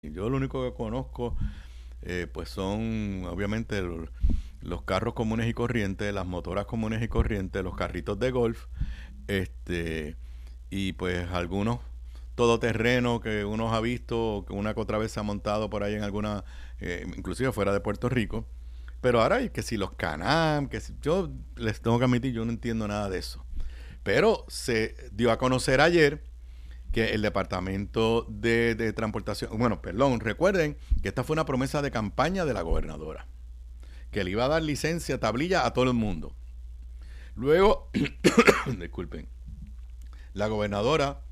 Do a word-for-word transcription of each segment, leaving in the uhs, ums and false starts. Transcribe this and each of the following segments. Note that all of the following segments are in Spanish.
Yo lo único que conozco eh, pues son obviamente el- los carros comunes y corrientes, las motoras comunes y corrientes, los carritos de golf, este y pues algunos todoterrenos que uno ha visto, o que una que otra vez se ha montado por ahí en alguna, eh, inclusive fuera de Puerto Rico. Pero ahora hay que si los Can-Am, que si, yo les tengo que admitir, yo no entiendo nada de eso. Pero se dio a conocer ayer que el Departamento de, de Transportación, bueno, perdón, recuerden que esta fue una promesa de campaña de la gobernadora, que le iba a dar licencia, tablilla a todo el mundo. Luego, disculpen, la gobernadora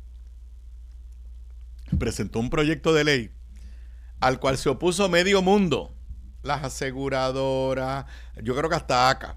presentó un proyecto de ley al cual se opuso medio mundo, las aseguradoras, yo creo que hasta ACA.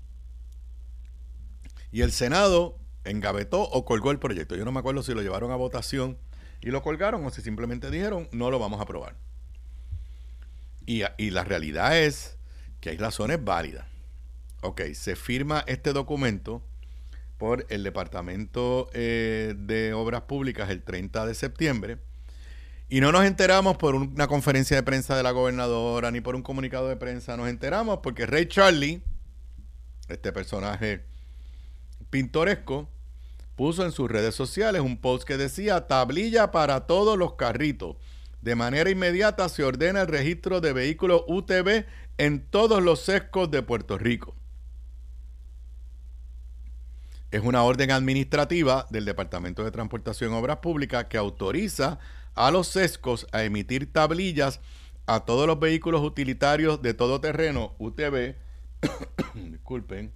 Y el Senado engavetó o colgó el proyecto. Yo no me acuerdo si lo llevaron a votación y lo colgaron o si simplemente dijeron no lo vamos a aprobar. Y, y la realidad es que hay razones válidas. Ok, se firma este documento por el Departamento eh, de Obras Públicas el treinta de septiembre y no nos enteramos por una conferencia de prensa de la gobernadora ni por un comunicado de prensa, nos enteramos porque Ray Charlie, este personaje pintoresco, puso en sus redes sociales un post que decía tablilla para todos los carritos. De manera inmediata se ordena el registro de vehículos U T V en todos los sescos de Puerto Rico. Es una orden administrativa del Departamento de Transportación y Obras Públicas que autoriza a los sescos a emitir tablillas a todos los vehículos utilitarios de todo terreno U T V, disculpen,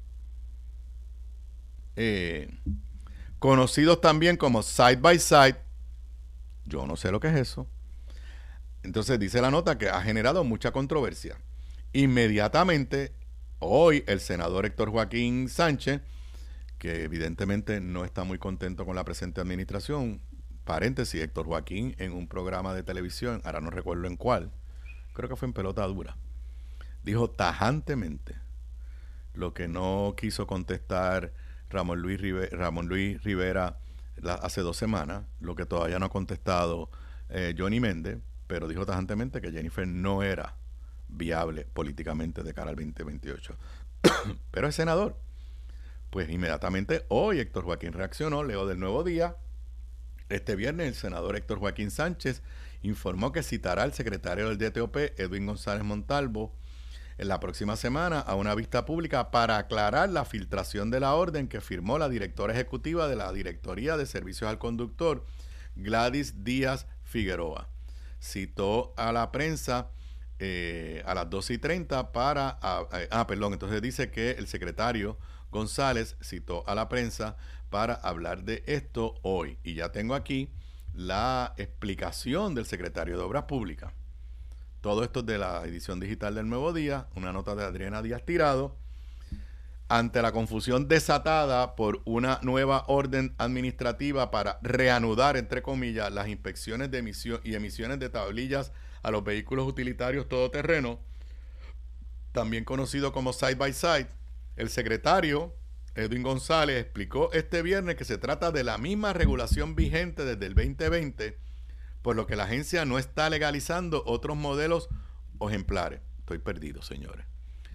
eh, conocidos también como side by side. Yo no sé lo que es eso. Entonces dice la nota que ha generado mucha controversia. Inmediatamente, hoy el senador Héctor Joaquín Sánchez, que evidentemente no está muy contento con la presente administración, paréntesis, Héctor Joaquín en un programa de televisión, ahora no recuerdo en cuál, creo que fue en Pelota Dura, dijo tajantemente lo que no quiso contestar Ramón Luis Rivera, Ramón Luis Rivera la, hace dos semanas, lo que todavía no ha contestado eh, Johnny Méndez, pero dijo tajantemente que Jennifer no era viable políticamente de cara al veinte veintiocho. Pero es senador. Pues inmediatamente hoy Héctor Joaquín reaccionó, leo del Nuevo Día. Este viernes el senador Héctor Joaquín Sánchez informó que citará al secretario del D T O P, Edwin González Montalvo, en la próxima semana a una vista pública para aclarar la filtración de la orden que firmó la directora ejecutiva de la Directoría de Servicios al Conductor, Gladys Díaz Figueroa. Citó a la prensa eh, a las doce y treinta para... Ah, ah, perdón, entonces dice que el secretario González citó a la prensa para hablar de esto hoy. Y ya tengo aquí la explicación del secretario de Obras Públicas. Todo esto es de la edición digital del Nuevo Día, una nota de Adriana Díaz Tirado. Ante la confusión desatada por una nueva orden administrativa para reanudar, entre comillas, las inspecciones de emisión y emisiones de tablillas a los vehículos utilitarios todoterreno, también conocido como side by side, el secretario Edwin González explicó este viernes que se trata de la misma regulación vigente desde el veinte veinte, por lo que la agencia no está legalizando otros modelos o ejemplares. Estoy perdido, señores.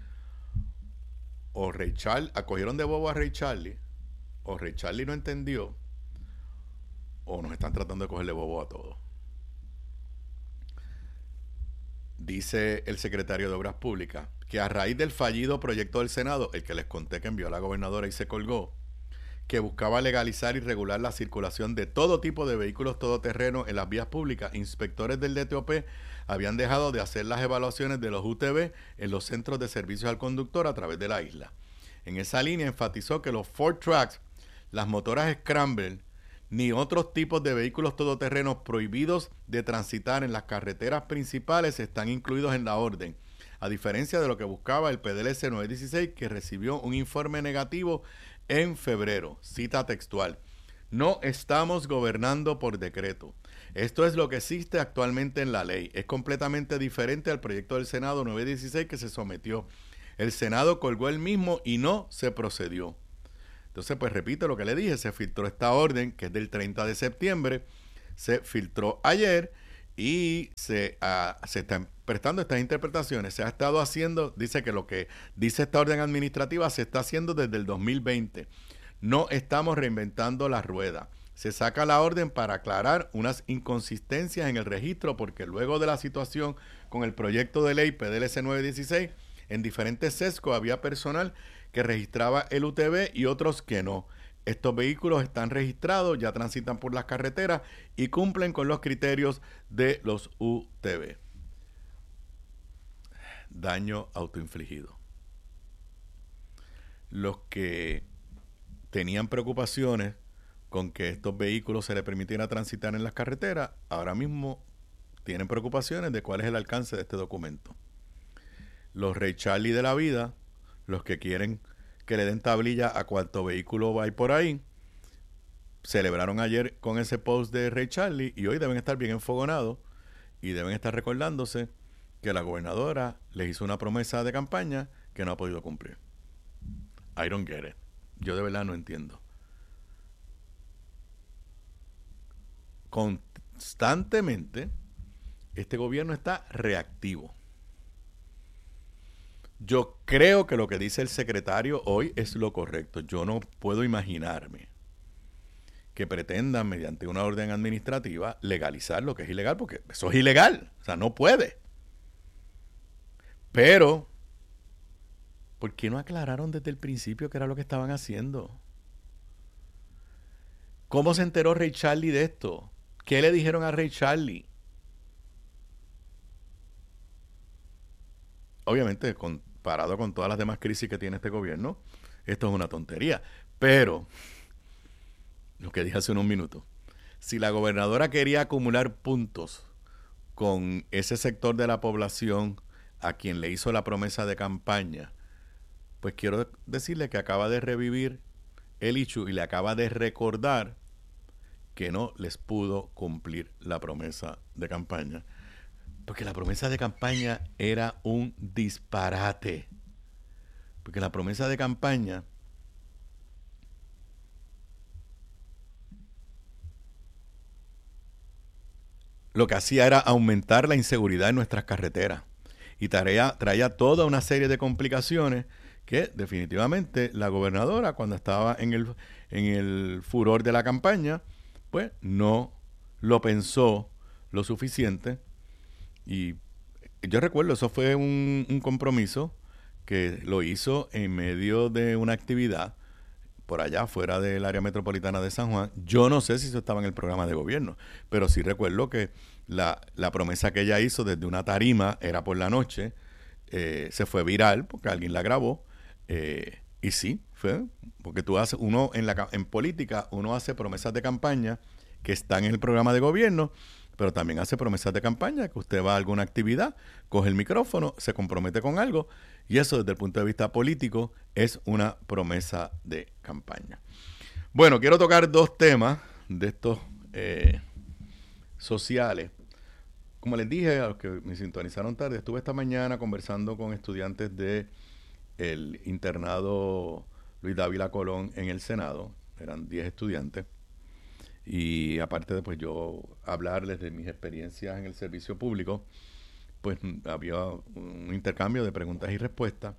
O Ray Charlie, acogieron de bobo a Ray Charlie, o Ray Charlie no entendió, o nos están tratando de cogerle bobo a todos. Dice el secretario de Obras Públicas que a raíz del fallido proyecto del Senado, el que les conté que envió a la gobernadora y se colgó, que buscaba legalizar y regular la circulación de todo tipo de vehículos todoterreno en las vías públicas, inspectores del D T O P habían dejado de hacer las evaluaciones de los U T V en los centros de servicios al conductor a través de la isla. En esa línea enfatizó que los Ford Trucks, las motoras Scramble, ni otros tipos de vehículos todoterrenos prohibidos de transitar en las carreteras principales están incluidos en la orden, a diferencia de lo que buscaba el P D L S nueve dieciséis, que recibió un informe negativo en febrero. Cita textual: no estamos gobernando por decreto. Esto es lo que existe actualmente en la ley. Es completamente diferente al proyecto del Senado nueve dieciséis que se sometió. El Senado colgó el mismo y no se procedió. Entonces, pues repito lo que le dije, se filtró esta orden, que es del treinta de septiembre, se filtró ayer y se, uh, se están prestando estas interpretaciones. Se ha estado haciendo, dice que lo que dice esta orden administrativa se está haciendo desde el dos mil veinte. No estamos reinventando la rueda. Se saca la orden para aclarar unas inconsistencias en el registro, porque luego de la situación con el proyecto de ley P D L C novecientos dieciséis, en diferentes sesgos había personal que registraba el U T V y otros que no. Estos vehículos están registrados, ya transitan por las carreteras y cumplen con los criterios de los U T V. Daño autoinfligido. Los que tenían preocupaciones con que estos vehículos se les permitiera transitar en las carreteras, ahora mismo tienen preocupaciones de cuál es el alcance de este documento. Los Ray Charlie de la vida, los que quieren que le den tablilla a cuánto vehículo va por ahí, celebraron ayer con ese post de Ray Charlie y hoy deben estar bien enfogonados y deben estar recordándose que la gobernadora les hizo una promesa de campaña que no ha podido cumplir. I don't get it. Yo de verdad no entiendo. Constantemente este gobierno está reactivo. Yo creo que lo que dice el secretario hoy es lo correcto. Yo no puedo imaginarme que pretendan, mediante una orden administrativa, legalizar lo que es ilegal, porque eso es ilegal. O sea, no puede. Pero, ¿por qué no aclararon desde el principio qué era lo que estaban haciendo? ¿Cómo se enteró Ray Charlie de esto? ¿Qué le dijeron a Ray Charlie? Obviamente, comparado con todas las demás crisis que tiene este gobierno, esto es una tontería. Pero, lo que dije hace unos minutos, si la gobernadora quería acumular puntos con ese sector de la población a quien le hizo la promesa de campaña, pues quiero decirle que acaba de revivir el issue y le acaba de recordar que no les pudo cumplir la promesa de campaña. Porque la promesa de campaña era un disparate. Porque la promesa de campaña lo que hacía era aumentar la inseguridad en nuestras carreteras. Y traía, traía toda una serie de complicaciones que definitivamente la gobernadora, cuando estaba en el, en el furor de la campaña, pues no lo pensó lo suficiente. Y yo recuerdo, eso fue un, un compromiso que lo hizo en medio de una actividad por allá, fuera del área metropolitana de San Juan. Yo no sé si eso estaba en el programa de gobierno, pero sí recuerdo que la, la promesa que ella hizo desde una tarima, era por la noche, eh, se fue viral porque alguien la grabó, eh, y sí, fue, porque tú haces, uno en, la, en política, uno hace promesas de campaña que están en el programa de gobierno, pero también hace promesas de campaña, que usted va a alguna actividad, coge el micrófono, se compromete con algo, y eso desde el punto de vista político es una promesa de campaña. Bueno, quiero tocar dos temas de estos eh, sociales. Como les dije a los que me sintonizaron tarde, estuve esta mañana conversando con estudiantes del internado Luis Dávila Colón en el Senado. Eran diez estudiantes. Y aparte de pues yo hablarles de mis experiencias en el servicio público, pues había un intercambio de preguntas y respuestas.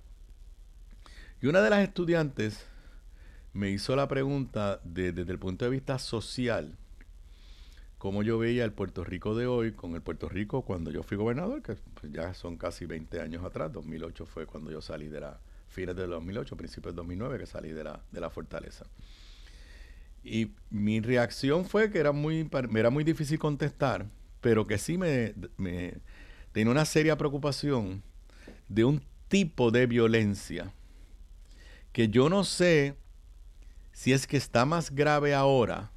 Y una de las estudiantes me hizo la pregunta de, desde el punto de vista social, cómo yo veía el Puerto Rico de hoy con el Puerto Rico cuando yo fui gobernador, que pues ya son casi veinte años atrás. dos mil ocho fue cuando yo salí de la, fines del dos mil ocho, principios del dos mil nueve, que salí de la, de la fortaleza. Y mi reacción fue que era muy, me era muy difícil contestar, pero que sí me, me tenía una seria preocupación de un tipo de violencia que yo no sé si es que está más grave ahora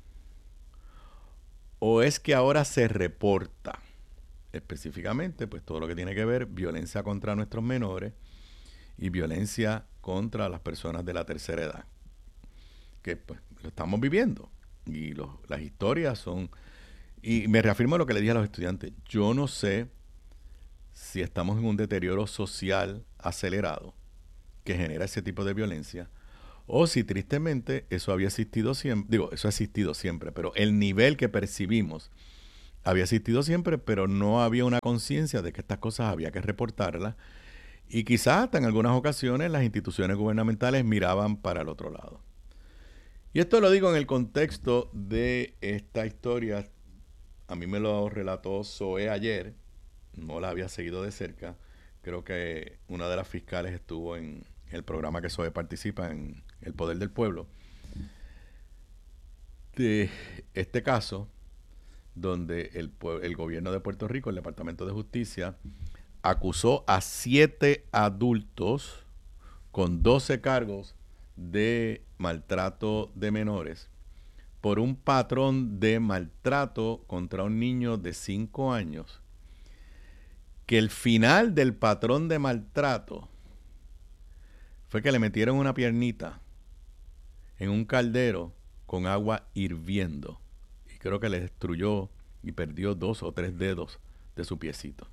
o es que ahora se reporta. Específicamente, pues todo lo que tiene que ver violencia contra nuestros menores y violencia contra las personas de la tercera edad, que pues lo estamos viviendo y los, las historias son, y me reafirmo lo que le dije a los estudiantes, yo no sé si estamos en un deterioro social acelerado que genera ese tipo de violencia o si tristemente eso había existido siempre, digo, eso ha existido siempre, pero el nivel que percibimos había existido siempre, pero no había una conciencia de que estas cosas había que reportarlas. Y quizás hasta en algunas ocasiones las instituciones gubernamentales miraban para el otro lado. Y esto lo digo en el contexto de esta historia. A mí me lo relató Zoe ayer, no la había seguido de cerca. Creo que una de las fiscales estuvo en el programa que Zoe participa, en El Poder del Pueblo. De este caso, donde el, el gobierno de Puerto Rico, el Departamento de Justicia, acusó a siete adultos con doce cargos de maltrato de menores por un patrón de maltrato contra un niño de cinco años, que el final del patrón de maltrato fue que le metieron una piernita en un caldero con agua hirviendo y creo que le destruyó y perdió dos o tres dedos de su piecito.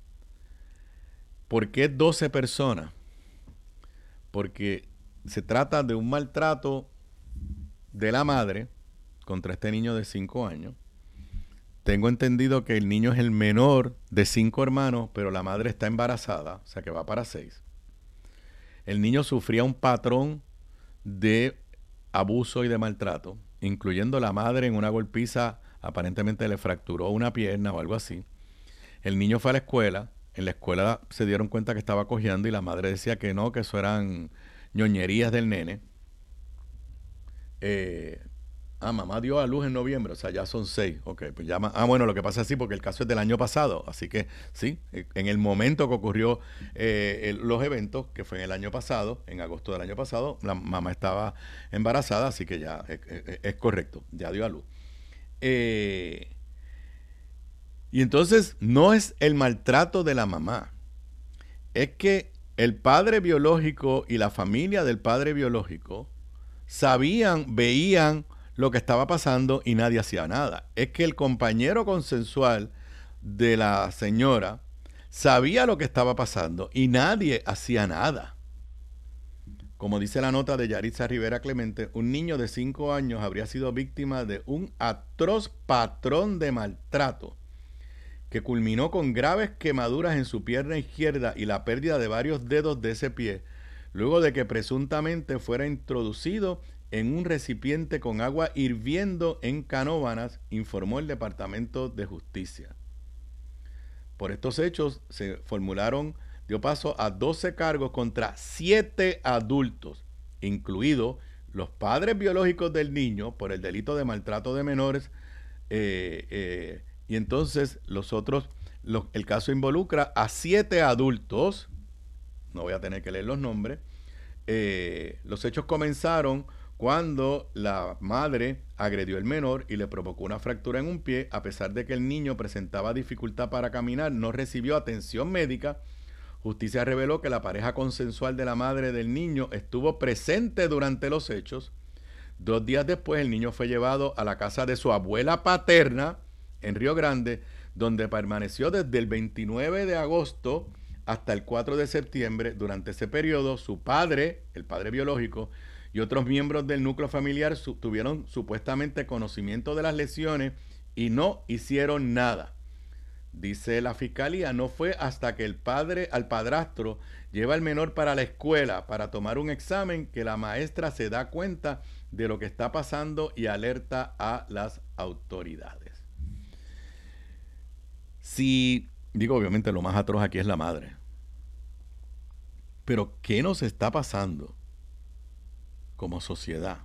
¿Por qué doce personas? Porque se trata de un maltrato de la madre contra este niño de cinco años. Tengo entendido que el niño es el menor de cinco hermanos, pero la madre está embarazada, o sea que va para seis. El niño sufría un patrón de abuso y de maltrato, incluyendo la madre en una golpiza, aparentemente le fracturó una pierna o algo así. El niño fue a la escuela, en la escuela se dieron cuenta que estaba cojeando y la madre decía que no, que eso eran ñoñerías del nene. Eh, ah, mamá dio a luz en noviembre, o sea, ya son seis. Ok, pues ya, ah, bueno, lo que pasa es así porque el caso es del año pasado, así que sí, en el momento que ocurrió eh, el, los eventos, que fue en el año pasado, en agosto del año pasado, la mamá estaba embarazada, así que ya es, es, es correcto, ya dio a luz. Eh, y entonces no es el maltrato de la mamá, es que el padre biológico y la familia del padre biológico sabían, veían lo que estaba pasando y nadie hacía nada. Es que el compañero consensual de la señora sabía lo que estaba pasando y nadie hacía nada. Como dice la nota de Yaritza Rivera Clemente, un niño de cinco años habría sido víctima de un atroz patrón de maltrato que culminó con graves quemaduras en su pierna izquierda y la pérdida de varios dedos de ese pie, luego de que presuntamente fuera introducido en un recipiente con agua hirviendo en Canóvanas, informó el Departamento de Justicia. Por estos hechos se formularon, dio paso a doce cargos contra siete adultos, incluidos los padres biológicos del niño por el delito de maltrato de menores, eh, eh, y entonces los otros, los, el caso involucra a siete adultos, no voy a tener que leer los nombres. Eh, los hechos comenzaron cuando la madre agredió al menor y le provocó una fractura en un pie. A pesar de que el niño presentaba dificultad para caminar, no recibió atención médica. Justicia reveló que la pareja consensual de la madre del niño estuvo presente durante los hechos. Dos días después, el niño fue llevado a la casa de su abuela paterna en Río Grande, donde permaneció desde el veintinueve de agosto hasta el cuatro de septiembre. Durante ese periodo, su padre, el padre biológico, y otros miembros del núcleo familiar su, tuvieron supuestamente conocimiento de las lesiones y no hicieron nada. Dice la fiscalía, no fue hasta que el padre al padrastro lleva al menor para la escuela para tomar un examen que la maestra se da cuenta de lo que está pasando y alerta a las autoridades. Si, digo, obviamente lo más atroz aquí es la madre. Pero ¿qué nos está pasando como sociedad?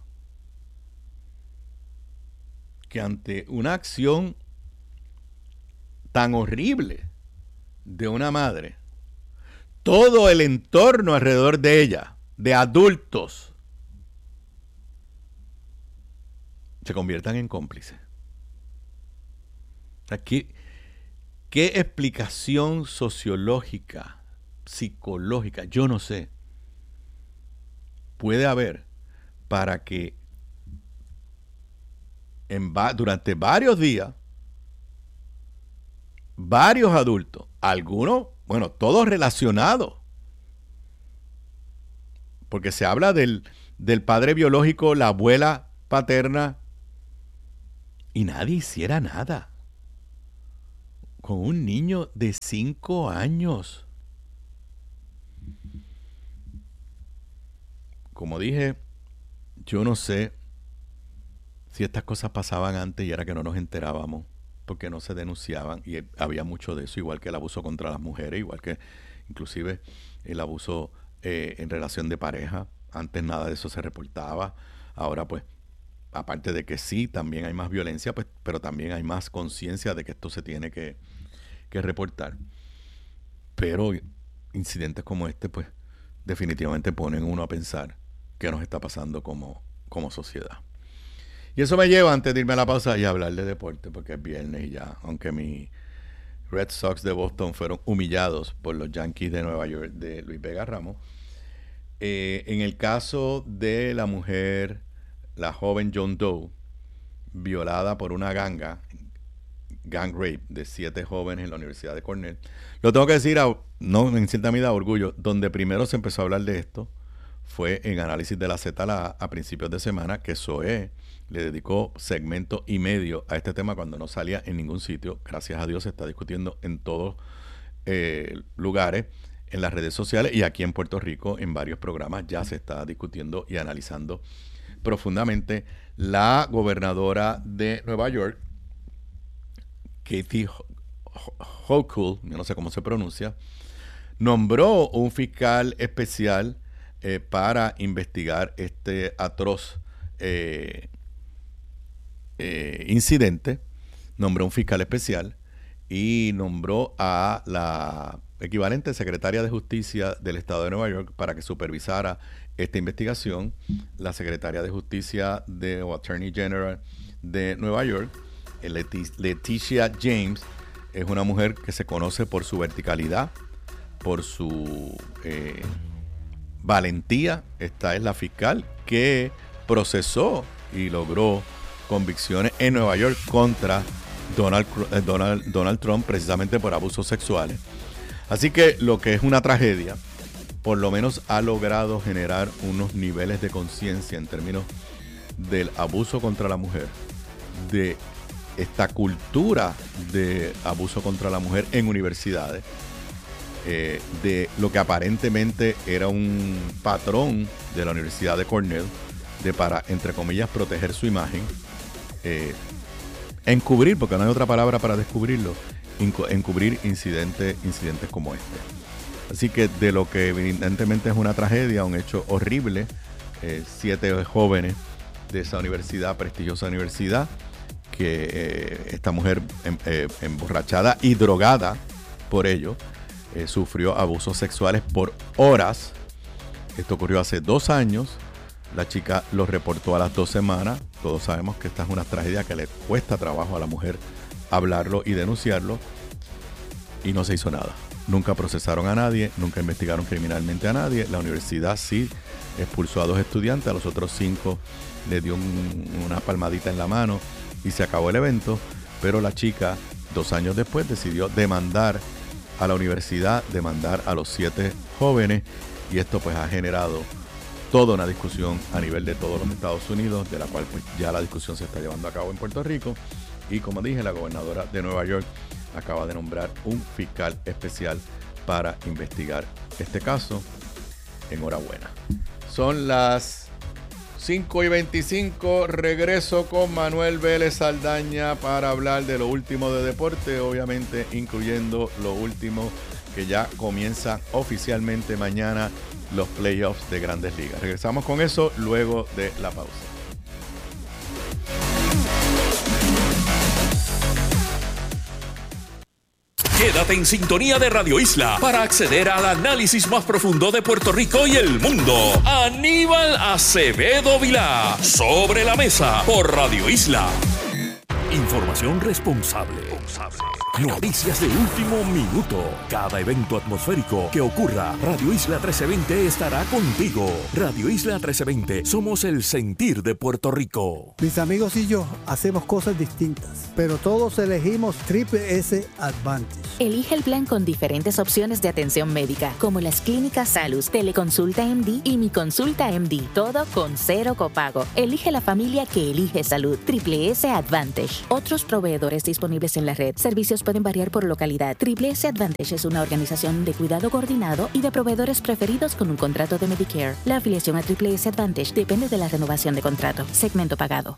Que ante una acción tan horrible de una madre, todo el entorno alrededor de ella, de adultos, se conviertan en cómplices. Aquí, ¿qué explicación sociológica, psicológica, yo no sé, puede haber para que en va- durante varios días varios adultos, algunos, bueno, todos relacionados, porque se habla del, del padre biológico, la abuela paterna, y nadie hiciera nada? con un niño de cinco años. Como dije, yo no sé si estas cosas pasaban antes y era que no nos enterábamos, porque no se denunciaban, y había mucho de eso, igual que el abuso contra las mujeres, igual que inclusive el abuso eh, en relación de pareja. Antes nada de eso se reportaba. Ahora pues, aparte de que sí, también hay más violencia, pues, pero también hay más conciencia de que esto se tiene que, que reportar. Pero incidentes como este, pues, definitivamente ponen uno a pensar qué nos está pasando como, como sociedad. Y eso me lleva, antes de irme a la pausa, y a hablar de deporte, porque es viernes y ya, aunque mis Red Sox de Boston fueron humillados por los Yankees de Nueva York de Luis Vega Ramos. Eh, en el caso de la mujer, la joven John Doe, violada por una ganga, gang rape, de siete jóvenes en la Universidad de Cornell. Lo tengo que decir, a, no en cierta medida orgullo, donde primero se empezó a hablar de esto fue en Análisis de la Z a, a principios de semana, que Zoé le dedicó segmento y medio a este tema cuando no salía en ningún sitio. Gracias a Dios se está discutiendo en todos eh, lugares, en las redes sociales, y aquí en Puerto Rico en varios programas ya se está discutiendo y analizando profundamente. La gobernadora de Nueva York, Kathy Hochul, yo no sé cómo se pronuncia, nombró un fiscal especial eh, para investigar este atroz eh, eh, incidente. Nombró un fiscal especial y nombró a la equivalente secretaria de Justicia del Estado de Nueva York para que supervisara esta investigación. La secretaria de Justicia de, o Attorney General de Nueva York, Leti- Leticia James, es una mujer que se conoce por su verticalidad, por su eh, valentía. Esta es la fiscal que procesó y logró convicciones en Nueva York contra Donald, Donald, Donald Trump, precisamente por abusos sexuales. Así que lo que es una tragedia, por lo menos ha logrado generar unos niveles de conciencia en términos del abuso contra la mujer, de esta cultura de abuso contra la mujer en universidades, eh, de lo que aparentemente era un patrón de la Universidad de Cornell, de para, entre comillas, proteger su imagen, eh, encubrir, porque no hay otra palabra para descubrirlo, encubrir incidentes, incidentes como este. Así que de lo que evidentemente es una tragedia, un hecho horrible, eh, siete jóvenes de esa universidad, prestigiosa universidad, que eh, esta mujer em, eh, emborrachada y drogada por ello, eh, sufrió abusos sexuales por horas. Esto ocurrió hace dos años. La chica lo reportó a las dos semanas. Todos sabemos que esta es una tragedia que le cuesta trabajo a la mujer hablarlo y denunciarlo. Y no se hizo nada. Nunca procesaron a nadie, nunca investigaron criminalmente a nadie. La universidad sí expulsó a dos estudiantes, a los otros cinco le dio un, una palmadita en la mano y se acabó el evento. Pero la chica, dos años después, decidió demandar a la universidad, demandar a los siete jóvenes, y esto pues ha generado toda una discusión a nivel de todos los Estados Unidos, de la cual pues ya la discusión se está llevando a cabo en Puerto Rico. Y como dije, la gobernadora de Nueva York acaba de nombrar un fiscal especial para investigar este caso. Enhorabuena. Son las cinco y veinticinco. Regreso con Manuel Vélez Saldaña para hablar de lo último de deporte, obviamente incluyendo lo último que ya comienza oficialmente mañana, los playoffs de Grandes Ligas. Regresamos con eso luego de la pausa. Quédate en sintonía de Radio Isla para acceder al análisis más profundo de Puerto Rico y el mundo. Aníbal Acevedo Vilá, Sobre la Mesa, por Radio Isla. Información responsable. Noticias de último minuto. Cada evento atmosférico que ocurra, Radio Isla trece veinte estará contigo. Radio Isla trece veinte, somos el sentir de Puerto Rico. Mis amigos y yo hacemos cosas distintas, pero todos elegimos Triple S Advantage. Elige el plan con diferentes opciones de atención médica, como las clínicas Salus, Teleconsulta M D y Mi Consulta M D, todo con cero copago. Elige la familia que elige salud. Triple S Advantage. Otros proveedores disponibles en la red. Servicios precios pueden variar por localidad. Triple S Advantage es una organización de cuidado coordinado y de proveedores preferidos con un contrato de Medicare. La afiliación a Triple S Advantage depende de la renovación de contrato. Segmento pagado.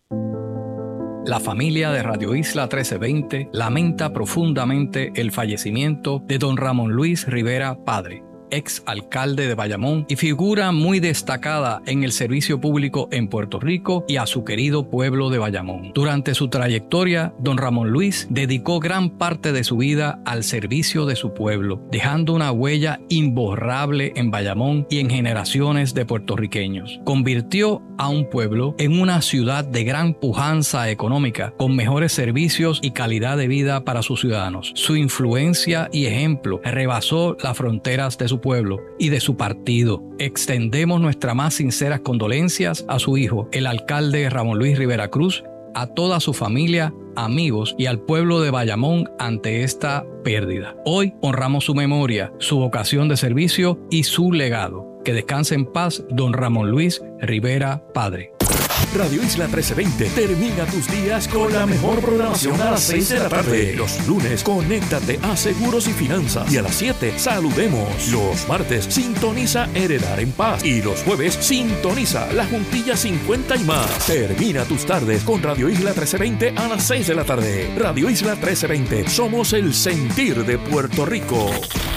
La familia de Radio Isla trece veinte lamenta profundamente el fallecimiento de don Ramón Luis Rivera Padre, ex alcalde de Bayamón y figura muy destacada en el servicio público en Puerto Rico y a su querido pueblo de Bayamón. Durante su trayectoria, don Ramón Luis dedicó gran parte de su vida al servicio de su pueblo, dejando una huella imborrable en Bayamón y en generaciones de puertorriqueños. Convirtió a un pueblo en una ciudad de gran pujanza económica, con mejores servicios y calidad de vida para sus ciudadanos. Su influencia y ejemplo rebasó las fronteras de su pueblo y de su partido. Extendemos nuestras más sinceras condolencias a su hijo, el alcalde Ramón Luis Rivera Cruz, a toda su familia, amigos y al pueblo de Bayamón ante esta pérdida. Hoy honramos su memoria, su vocación de servicio y su legado. Que descanse en paz don Ramón Luis Rivera Padre. Radio Isla trece veinte termina tus días con la mejor programación a las seis de la tarde. Los lunes, conéctate a Seguros y Finanzas. Y a las siete, saludemos. Los martes, sintoniza Heredar en Paz. Y los jueves, sintoniza La Juntilla cincuenta y más. Termina tus tardes con Radio Isla trece veinte a las seis de la tarde. Radio Isla trece veinte, somos el sentir de Puerto Rico.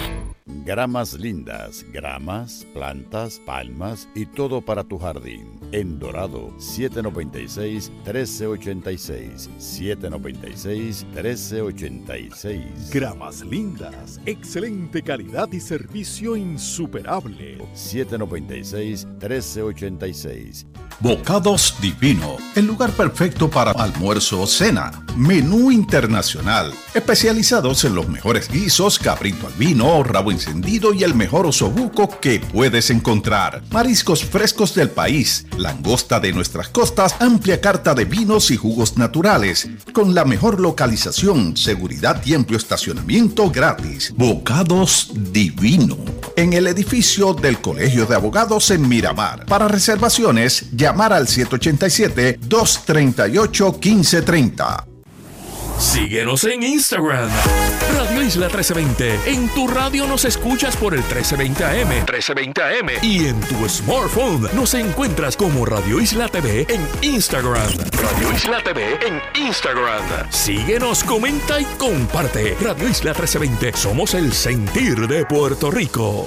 Gramas lindas, gramas, plantas, palmas y todo para tu jardín. En Dorado, siete noventa y seis, trece ochenta y seis. siete noventa y seis, trece ochenta y seis. Gramas lindas, excelente calidad y servicio insuperable. siete noventa y seis, trece ochenta y seis. Bocados Divino, el lugar perfecto para almuerzo o cena. Menú internacional, especializados en los mejores guisos, cabrito al vino, rabo encendido y el mejor osobuco que puedes encontrar. Mariscos frescos del país, langosta de nuestras costas, amplia carta de vinos y jugos naturales, con la mejor localización, seguridad y amplio estacionamiento gratis. Bocados Divino, en el edificio del Colegio de Abogados en Miramar. Para reservaciones, llamar al siete ocho siete, dos tres ocho, uno cinco tres cero. Síguenos en Instagram, Radio Isla trece veinte. En tu radio nos escuchas por el trece veinte A M. trece veinte A M. Y en tu smartphone nos encuentras como Radio Isla T V en Instagram. Radio Isla T V en Instagram. Síguenos, comenta y comparte. Radio Isla trece veinte. Somos el sentir de Puerto Rico.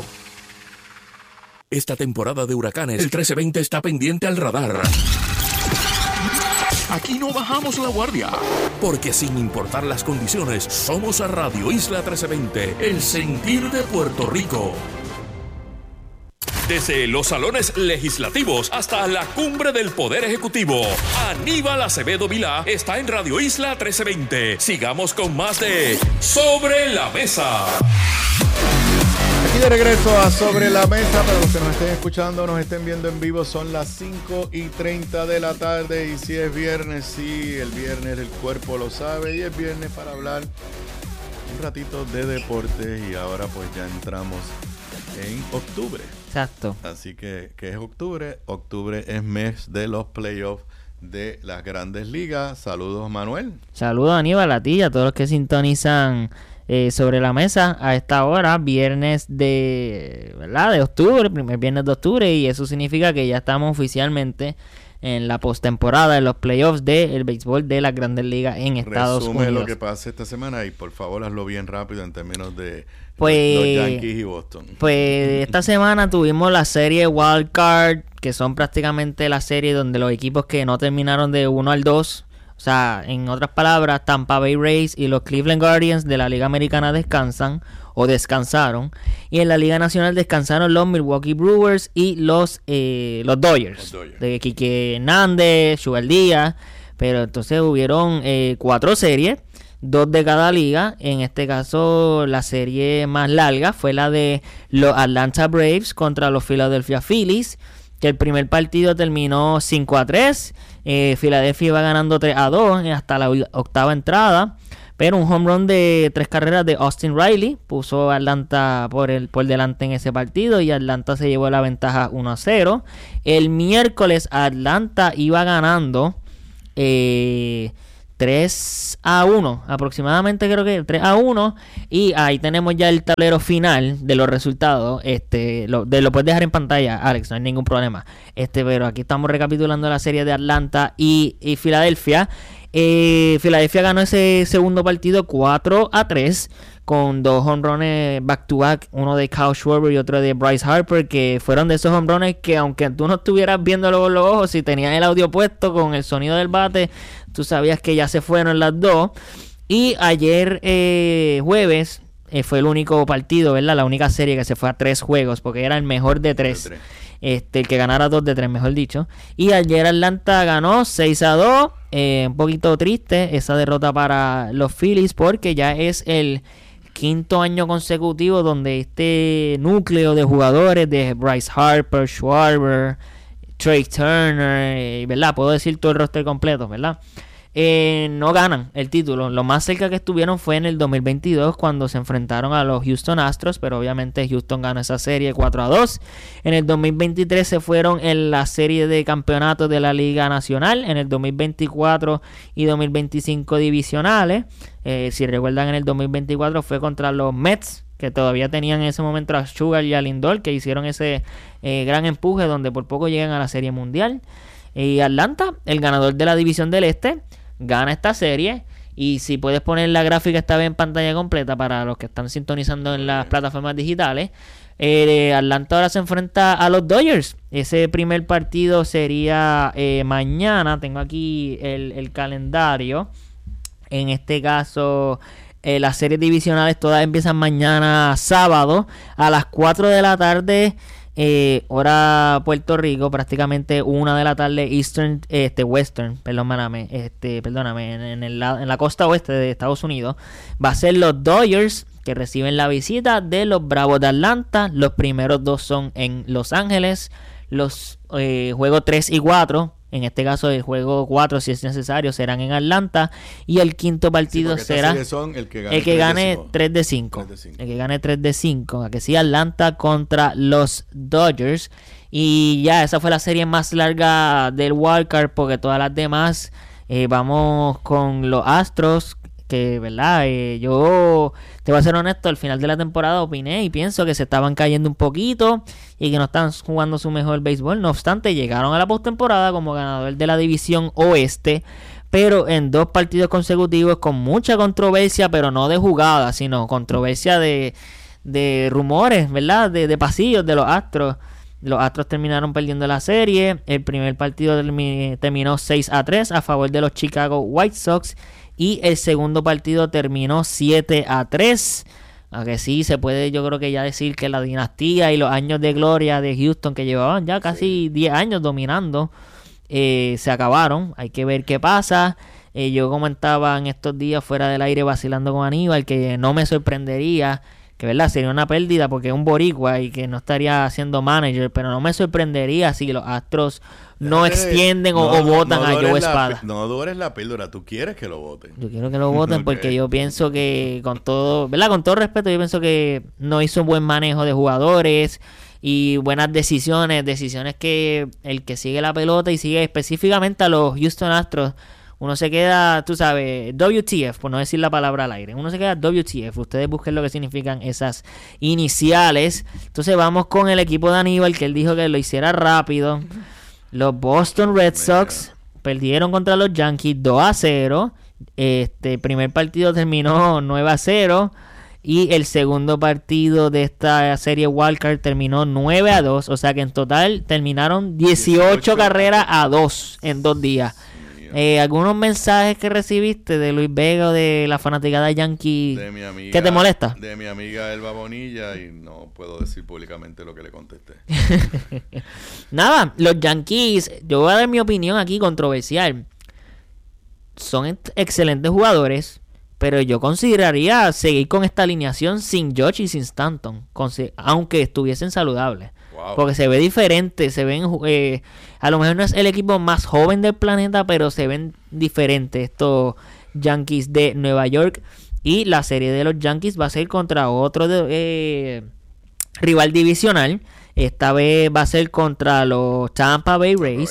Esta temporada de huracanes, el trece veinte está pendiente al radar. Aquí no bajamos la guardia, porque sin importar las condiciones, somos a Radio Isla trece veinte, el sentir de Puerto Rico. Desde los salones legislativos hasta la cumbre del Poder Ejecutivo, Aníbal Acevedo Vilá está en Radio Isla trece veinte. Sigamos con más de Sobre la Mesa. Aquí de regreso a Sobre la Mesa, para los que nos estén escuchando, nos estén viendo en vivo, son las cinco y treinta de la tarde, y si es viernes, sí, el viernes el cuerpo lo sabe, y es viernes para hablar un ratito de deportes, y ahora pues ya entramos en octubre. Exacto. Así que, ¿qué es octubre? Octubre es mes de los playoffs de las Grandes Ligas. Saludos, Manuel. Saludos, Aníbal, a ti y a todos los que sintonizan Eh, sobre la mesa a esta hora, viernes de, ¿verdad? de octubre, primer viernes de octubre, y eso significa que ya estamos oficialmente en la postemporada, en los playoffs del béisbol de las Grandes Ligas en Estados Resume Unidos. lo que pasa esta semana y por favor hazlo bien rápido en términos de pues, los Yankees y Boston. Pues esta semana tuvimos la serie Wild Card, que son prácticamente la serie donde los equipos que no terminaron de uno al dos, o sea, en otras palabras, Tampa Bay Rays y los Cleveland Guardians de la Liga Americana descansan o descansaron. Y en la Liga Nacional descansaron los Milwaukee Brewers y los, eh, los Dodgers. Los Dodgers. De Quique Hernández, Chugal Díaz. Pero entonces hubieron eh, cuatro series, dos de cada liga. En este caso, la serie más larga fue la de los Atlanta Braves contra los Philadelphia Phillies, que el primer partido terminó cinco a tres. Eh, Filadelfia iba ganando tres a dos hasta la octava entrada, pero un home run de tres carreras de Austin Riley puso a Atlanta por, el, por delante en ese partido, y Atlanta se llevó la ventaja uno a cero. El miércoles Atlanta iba ganando eh, tres a uno, aproximadamente creo que tres a uno, y ahí tenemos ya el tablero final de los resultados. Este, lo, de, lo puedes dejar en pantalla, Alex, no hay ningún problema. Este, pero aquí estamos recapitulando la serie de Atlanta y, y Filadelfia. Eh, Filadelfia ganó ese segundo partido cuatro a tres con dos home runs back to back, uno de Kyle Schwarber y otro de Bryce Harper, que fueron de esos home runs que aunque tú no estuvieras viéndolo con los ojos, si tenías el audio puesto con el sonido del bate, tú sabías que ya se fueron las dos. Y ayer eh, jueves eh, fue el único partido, ¿verdad? La única serie que se fue a tres juegos, porque era el mejor de tres. De tres. Este, el que ganara dos de tres, mejor dicho. Y ayer Atlanta ganó seis a dos. Eh, un poquito triste esa derrota para los Phillies, porque ya es el quinto año consecutivo donde este núcleo de jugadores de Bryce Harper, Schwarber, Trey Turner, eh, ¿verdad? Puedo decir todo el roster completo, ¿verdad? Eh, no ganan el título. Lo más cerca que estuvieron fue en el dos mil veintidós cuando se enfrentaron a los Houston Astros, pero obviamente Houston ganó esa serie cuatro a dos. En el dos mil veintitrés se fueron en la serie de campeonatos de la Liga Nacional, en el dos mil veinticuatro y dos mil veinticinco divisionales. Eh, si recuerdan, en el dos mil veinticuatro fue contra los Mets, que todavía tenían en ese momento a Sugar y a Lindor, que hicieron ese eh, gran empuje donde por poco llegan a la Serie Mundial. Y Atlanta, el ganador de la División del Este, gana esta serie. Y si puedes poner la gráfica esta vez en pantalla completa para los que están sintonizando en las plataformas digitales, eh, Atlanta ahora se enfrenta a los Dodgers. Ese primer partido sería eh, mañana. Tengo aquí el, el calendario. En este caso, eh, las series divisionales todas empiezan mañana sábado a las cuatro de la tarde. Eh, hora Puerto Rico, prácticamente una de la tarde Eastern, este Western, perdóname, este, perdóname, en, en, el, en la costa oeste de Estados Unidos. Va a ser los Dodgers que reciben la visita de los Bravos de Atlanta. Los primeros dos son en Los Ángeles. Los eh, juegos tres y cuatro, en este caso el juego cuatro, si es necesario, serán en Atlanta. Y el quinto partido sí, será son el que gane, el que gane tres de cinco. El que gane tres de cinco. Que sí, Atlanta contra los Dodgers. Y ya, esa fue la serie más larga del wildcard, porque todas las demás eh, vamos con los Astros. Que, ¿verdad? Eh, yo te voy a ser honesto, al final de la temporada opiné y pienso que se estaban cayendo un poquito y que no están jugando su mejor béisbol. No obstante, llegaron a la postemporada como ganador de la división oeste, pero en dos partidos consecutivos con mucha controversia, pero no de jugada, sino controversia de, de rumores, ¿verdad? De, de pasillos de los Astros. Los Astros terminaron perdiendo la serie. El primer partido termi- terminó seis a tres a favor de los Chicago White Sox. Y el segundo partido terminó siete a tres. Aunque sí, se puede yo creo que ya decir que la dinastía y los años de gloria de Houston, que llevaban ya casi diez años dominando, eh, se acabaron. Hay que ver qué pasa. Eh, yo comentaba en estos días fuera del aire vacilando con Aníbal que no me sorprendería, que verdad sería una pérdida porque es un boricua y que no estaría siendo manager, pero no me sorprendería si los Astros no extienden no, o votan no a Joe Espada. No dures la píldora, tú quieres que lo voten. Yo quiero que lo voten okay. Porque yo pienso que con todo, ¿verdad? Con todo respeto, yo pienso que no hizo un buen manejo de jugadores y buenas decisiones, decisiones que el que sigue la pelota y sigue específicamente a los Houston Astros, uno se queda, tú sabes, W T F, por no decir la palabra al aire. Uno se queda W T F. Ustedes busquen lo que significan esas iniciales. Entonces vamos con el equipo de Aníbal, que él dijo que lo hiciera rápido. Los Boston Red Sox perdieron contra los Yankees dos a cero. Este primer partido terminó nueve a cero. Y el segundo partido de esta serie Wildcard terminó nueve a dos. O sea que en total terminaron dieciocho carreras a dos en dos días. Eh, ¿Algunos mensajes que recibiste de Luis Vega o de la fanaticada Yankee de mi amiga, que te molesta? De mi amiga Elba Bonilla, y no puedo decir públicamente lo que le contesté. Nada, los Yankees, yo voy a dar mi opinión aquí controversial. Son ex- excelentes jugadores, pero yo consideraría seguir con esta alineación sin George y sin Stanton, consi- aunque estuviesen saludables. Wow. Porque se ve diferente, se ven, eh, a lo mejor no es el equipo más joven del planeta, pero se ven diferentes estos Yankees de Nueva York. Y la serie de los Yankees va a ser contra otro de, eh, rival divisional. Esta vez va a ser contra los Tampa Bay Rays.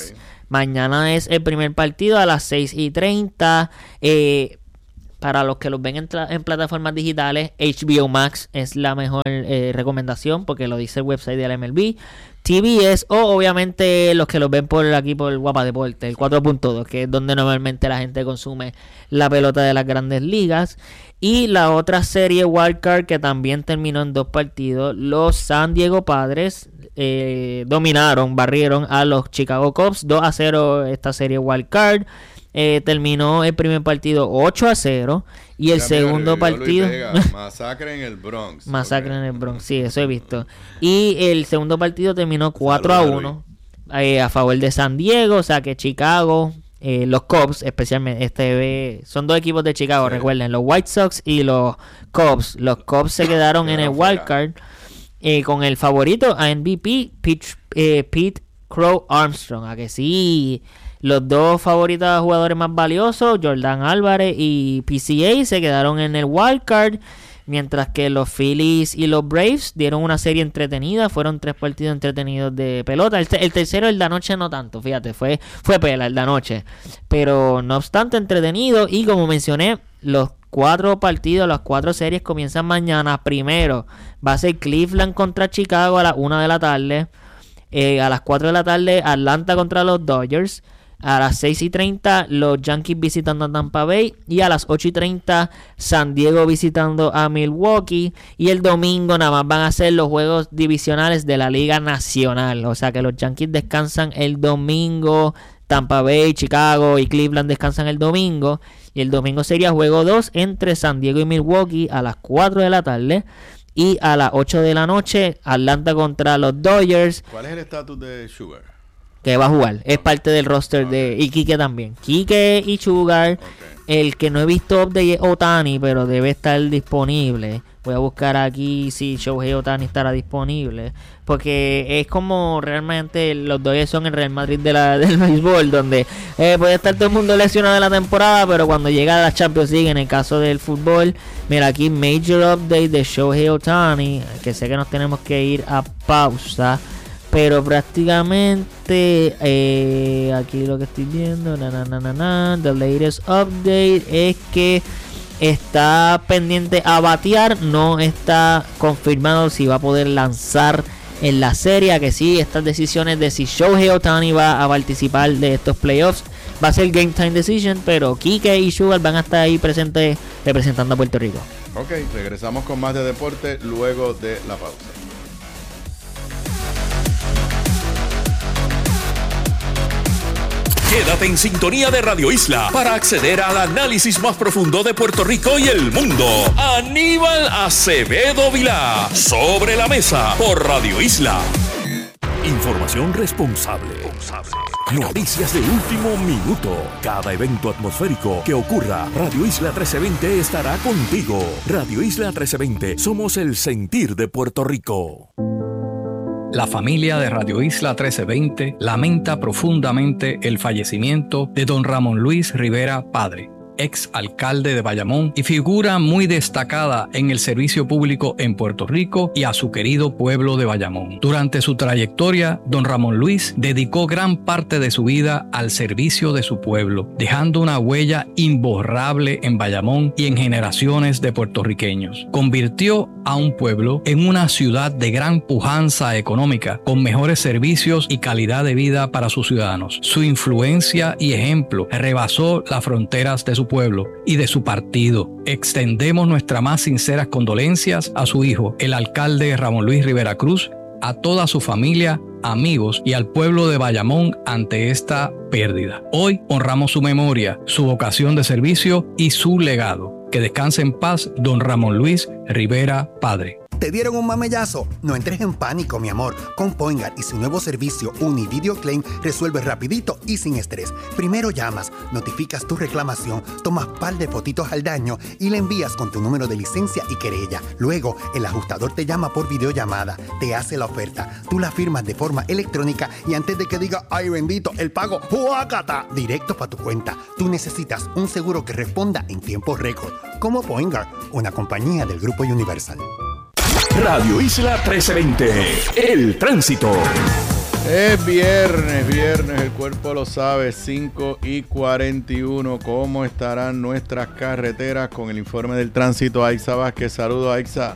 Mañana es el primer partido a las seis y treinta. Eh, para los que los ven en, tra- en plataformas digitales, H B O Max es la mejor eh, recomendación porque lo dice el website de la M L B. T B S o obviamente los que los ven por aquí por Guapa Deporte, el cuatro punto dos, que es donde normalmente la gente consume la pelota de las grandes ligas. Y la otra serie Wildcard que también terminó en dos partidos, los San Diego Padres eh, dominaron, barrieron a los Chicago Cubs dos a cero esta serie Wildcard. Eh, terminó el primer partido ocho a cero y el Ya, segundo mira, partido Vega, masacre en el Bronx. masacre okay. en el Bronx, sí, eso he visto. Y el segundo partido terminó cuatro a uno eh, a favor de San Diego, o sea que Chicago, eh, los Cubs especialmente, este son dos equipos de Chicago, sí. Recuerden, los White Sox y los Cubs. Los Cubs se quedaron en el wild card eh, con el favorito a M V P Pete, eh, Pete Crow Armstrong, a que sí. Los dos favoritos jugadores más valiosos, Jordan Álvarez y P C A, se quedaron en el wildcard, mientras que los Phillies y los Braves dieron una serie entretenida. Fueron tres partidos entretenidos de pelota. El, el tercero, el de anoche, no tanto, fíjate, fue, fue pela el de anoche. Pero no obstante, entretenido. Y como mencioné, los cuatro partidos, las cuatro series comienzan mañana. Primero va a ser Cleveland contra Chicago a las una de la tarde. Eh, a las cuatro de la tarde, Atlanta contra los Dodgers. A las seis y treinta, los Yankees visitando a Tampa Bay. Y a las ocho y treinta, San Diego visitando a Milwaukee. Y el domingo nada más van a ser los juegos divisionales de la Liga Nacional. O sea que los Yankees descansan el domingo. Tampa Bay, Chicago y Cleveland descansan el domingo. Y el domingo sería juego dos entre San Diego y Milwaukee a las cuatro de la tarde. Y a las ocho de la noche, Atlanta contra los Dodgers. ¿Cuál es el estatus de Sugar? Que va a jugar, es parte del roster okay. de... Y Quique también. Quique y Sugar. Okay. El que no he visto update es Ohtani, pero debe estar disponible. Voy a buscar aquí si Shohei Ohtani estará disponible. Porque es como realmente los Dodgers son el Real Madrid de la, del béisbol, donde eh, puede estar todo el mundo lesionado de la temporada, pero cuando llega a la Champions League, en el caso del fútbol, mira aquí, Major Update de Shohei Ohtani, que sé que nos tenemos que ir a pausa. Pero prácticamente eh, aquí lo que estoy viendo, na, na, na, na, na, the latest update es que está pendiente a batear, no está confirmado si va a poder lanzar en la serie, que sí, estas decisiones de si Shohei Ohtani va a participar de estos playoffs va a ser game time decision, pero Quique y Sugar van a estar ahí presentes representando a Puerto Rico. Ok, regresamos con más de deporte luego de la pausa. Quédate en sintonía de Radio Isla para acceder al análisis más profundo de Puerto Rico y el mundo. Aníbal Acevedo Vilá, Sobre la Mesa, por Radio Isla. Información responsable. Noticias de último minuto. Cada evento atmosférico que ocurra, Radio Isla trece veinte estará contigo. Radio Isla trece veinte, somos el sentir de Puerto Rico. La familia de Radio Isla trece veinte lamenta profundamente el fallecimiento de don Ramón Luis Rivera Padre, ex alcalde de Bayamón y figura muy destacada en el servicio público en Puerto Rico y a su querido pueblo de Bayamón. Durante su trayectoria, don Ramón Luis dedicó gran parte de su vida al servicio de su pueblo, dejando una huella imborrable en Bayamón y en generaciones de puertorriqueños. Convirtió a un pueblo en una ciudad de gran pujanza económica, con mejores servicios y calidad de vida para sus ciudadanos. Su influencia y ejemplo rebasó las fronteras de su pueblo y de su partido. Extendemos nuestras más sinceras condolencias a su hijo, el alcalde Ramón Luis Rivera Cruz, a toda su familia, amigos y al pueblo de Bayamón ante esta pérdida. Hoy honramos su memoria, su vocación de servicio y su legado. Que descanse en paz don Ramón Luis Rivera Padre. ¿Te dieron un mamellazo? No entres en pánico, mi amor. Con Poingar y su nuevo servicio Univideo Claim resuelves rapidito y sin estrés. Primero llamas, notificas tu reclamación, tomas par de fotitos al daño y le envías con tu número de licencia y querella. Luego, el ajustador te llama por videollamada, te hace la oferta, tú la firmas de forma electrónica y antes de que diga ¡ay bendito! El pago ¡huácata! Directo para tu cuenta. Tú necesitas un seguro que responda en tiempo récord. Como Poingar, una compañía del Grupo Universal. Radio Isla trece veinte, el tránsito. Es viernes, viernes, el cuerpo lo sabe, cinco y cuarenta y uno. ¿Cómo estarán nuestras carreteras? Con el informe del tránsito, Aixa Vázquez. Saludos, Aixa.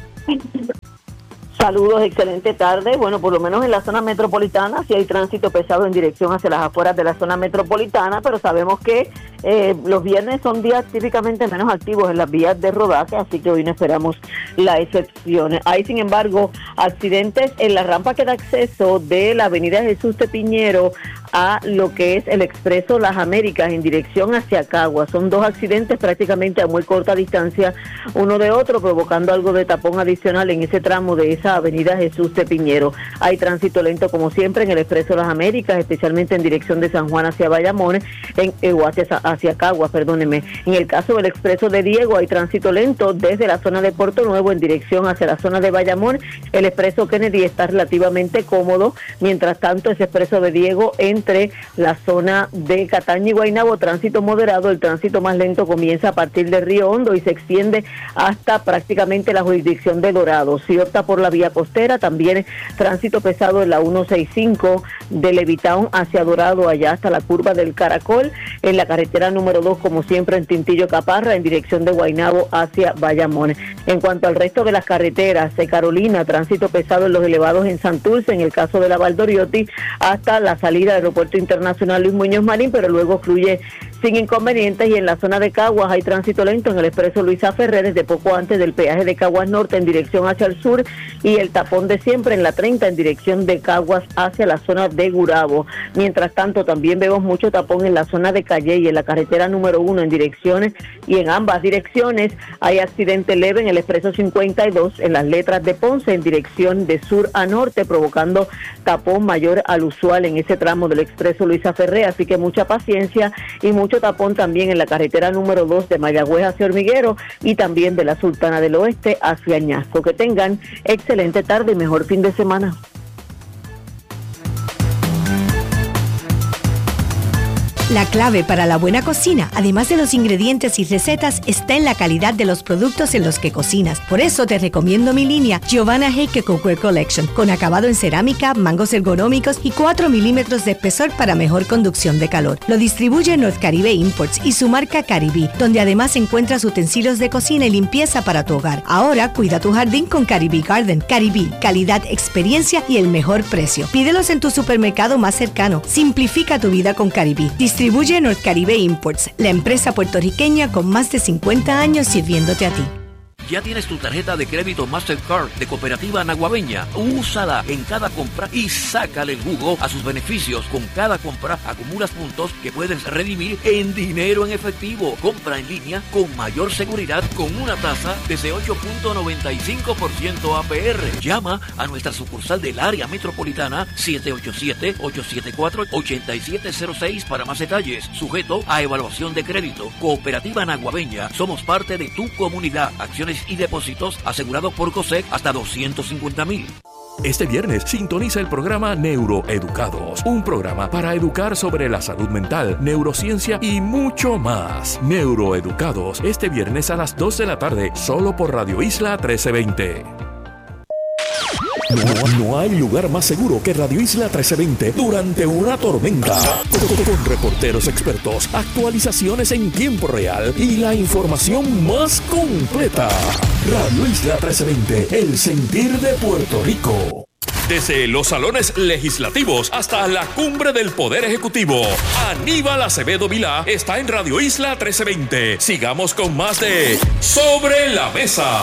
Saludos, excelente tarde. Bueno, por lo menos en la zona metropolitana sí hay tránsito pesado en dirección hacia las afueras de la zona metropolitana, pero sabemos que eh, los viernes son días típicamente menos activos en las vías de rodaje, así que hoy no esperamos la excepción. Hay, sin embargo, accidentes en la rampa que da acceso de la avenida Jesús de Piñero a lo que es el expreso Las Américas en dirección hacia Caguas. Son dos accidentes prácticamente a muy corta distancia uno de otro, provocando algo de tapón adicional en ese tramo de esa avenida Jesús de Piñero. Hay tránsito lento como siempre en el expreso Las Américas, especialmente en dirección de San Juan hacia Bayamón, en, eh, o hacia, hacia Caguas, perdónenme. En el caso del expreso de Diego hay tránsito lento desde la zona de Puerto Nuevo en dirección hacia la zona de Bayamón. El expreso Kennedy está relativamente cómodo, mientras tanto ese expreso de Diego en entre la zona de Cataño y Guaynabo, tránsito moderado. El tránsito más lento comienza a partir de Río Hondo y se extiende hasta prácticamente la jurisdicción de Dorado. Si opta por la vía costera, también tránsito pesado en la ciento sesenta y cinco de Levitown hacia Dorado, allá hasta la curva del Caracol. En la carretera número dos, como siempre, en Tintillo Caparra, en dirección de Guaynabo hacia Bayamón. En cuanto al resto de las carreteras, de Carolina, tránsito pesado en los elevados en Santurce, en el caso de la Valdoriotti, hasta la salida del Aeropuerto Internacional Luis Muñoz Marín, pero luego fluye sin inconvenientes. Y en la zona de Caguas hay tránsito lento en el expreso Luisa Ferrer desde poco antes del peaje de Caguas Norte en dirección hacia el sur, y el tapón de siempre en la treinta en dirección de Caguas hacia la zona de Gurabo. Mientras tanto, también vemos mucho tapón en la zona de Calle y en la carretera número uno en direcciones, y en ambas direcciones hay accidente leve en el expreso cincuenta y dos en las letras de Ponce en dirección de sur a norte, provocando tapón mayor al usual en ese tramo del expreso Luisa Ferré, así que mucha paciencia y mucho tapón también en la carretera número dos de Mayagüez hacia Hormiguero y también de la Sultana del Oeste hacia Añasco. Que tengan excelente tarde y mejor fin de semana. La clave para la buena cocina, además de los ingredientes y recetas, está en la calidad de los productos en los que cocinas. Por eso te recomiendo mi línea Giovanna Heike Cookware Collection, con acabado en cerámica, mangos ergonómicos y cuatro milímetros de espesor para mejor conducción de calor. Lo distribuye North Caribe Imports y su marca Caribí, donde además encuentras utensilios de cocina y limpieza para tu hogar. Ahora cuida tu jardín con Caribí Garden. Caribí, calidad, experiencia y el mejor precio. Pídelos en tu supermercado más cercano. Simplifica tu vida con Caribí. Distribuye North Caribe Imports, la empresa puertorriqueña con más de cincuenta años sirviéndote a ti. ¿Ya tienes tu tarjeta de crédito Mastercard de Cooperativa Naguabeña? Úsala en cada compra y sácale el jugo a sus beneficios. Con cada compra acumulas puntos que puedes redimir en dinero en efectivo. Compra en línea con mayor seguridad con una tasa desde ocho punto noventa y cinco por ciento A P R. Llama a nuestra sucursal del área metropolitana siete ocho siete, ocho siete cuatro, ocho siete cero seis para más detalles. Sujeto a evaluación de crédito. Cooperativa Naguabeña. Somos parte de tu comunidad. Acciones y depósitos asegurados por COSEC hasta doscientos cincuenta mil. Este viernes sintoniza el programa Neuroeducados, un programa para educar sobre la salud mental, neurociencia y mucho más. Neuroeducados, este viernes a las dos de la tarde, solo por Radio Isla trece veinte. No, no hay lugar más seguro que Radio Isla trece veinte durante una tormenta. Con, con reporteros expertos, actualizaciones en tiempo real y la información más completa. Radio Isla trece veinte, el sentir de Puerto Rico. Desde los salones legislativos hasta la cumbre del Poder Ejecutivo, Aníbal Acevedo Vilá está en Radio Isla trece veinte. Sigamos con más de Sobre la Mesa.